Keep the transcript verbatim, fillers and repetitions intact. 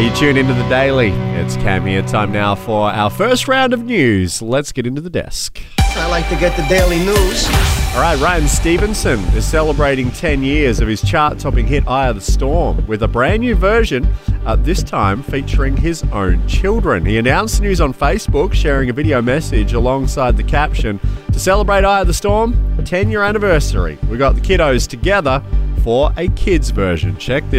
You tune into The Daily. It's Cam here. Time now for our first round of news. Let's get into the desk. I like to get the daily news. All right, Ryan Stevenson is celebrating ten years of his chart-topping hit Eye of the Storm with a brand new version, uh, this time featuring his own children. He announced the news on Facebook, sharing a video message alongside the caption, "To celebrate Eye of the Storm, ten-year anniversary. We got the kiddos together for a kids version." Check this